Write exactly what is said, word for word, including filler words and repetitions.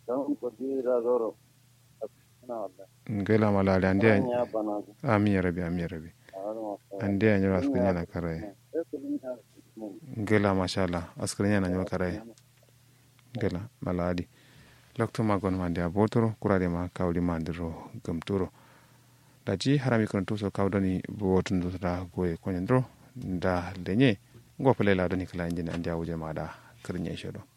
don ko dira zoro na wala ngela malade ande ya bana ami rabi ami rabi aro ande anyo askrinya na kare ngela mashallah askrinya na nyo kare ngela maladi lokto magon mande abotoro kurade ma kawli mandiro gamturo daji harami kon tuso kawdoni botun do da goye konyandro da lenye ngopele la doni kala injina ande awuje mada kirnye shodo